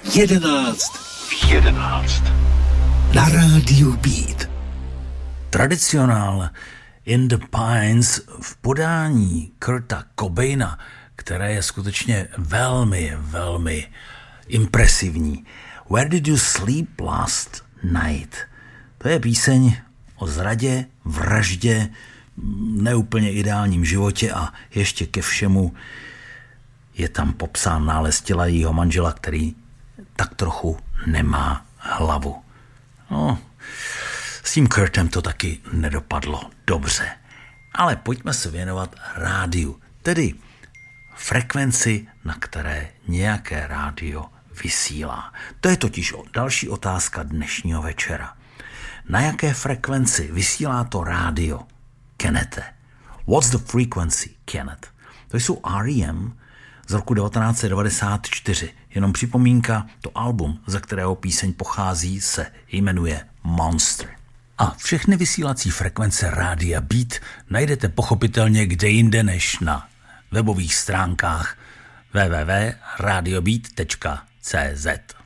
11 na rádiu Beat. Tradicionál In the Pines v podání Kurta Cobaina, které je skutečně velmi, velmi impresivní. Where did you sleep last night? To je píseň o zradě, vraždě, neúplně ideálním životě a ještě ke všemu je tam popsán nález těla jejího manžela, který tak trochu nemá hlavu. No, s tím Kurtem to taky nedopadlo dobře. Ale pojďme se věnovat rádiu, tedy frekvenci, na které nějaké rádio vysílá. To je totiž další otázka dnešního večera. Na jaké frekvenci vysílá to rádio, Kennete? What's the frequency, Kenneth? To jsou R.E.M. z roku 1994. Jenom připomínka, to album, ze kterého píseň pochází, se jmenuje Monster. A všechny vysílací frekvence rádia Beat najdete pochopitelně kde jinde než na webových stránkách www.radiobeat.cz.